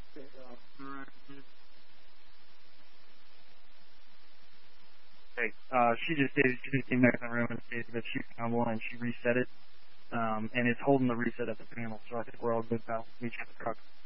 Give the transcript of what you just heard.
Hey, she just came back in the room and stated that she found one and she reset it, and it's holding the reset at the panel, so I think we're all good, pal. Meet you at the truck.